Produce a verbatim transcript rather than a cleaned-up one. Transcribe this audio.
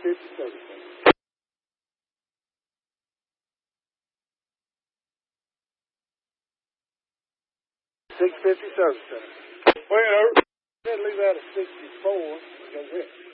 fifty service center. six fifty service center. Well, Then leave out at sixty-four. Goes here.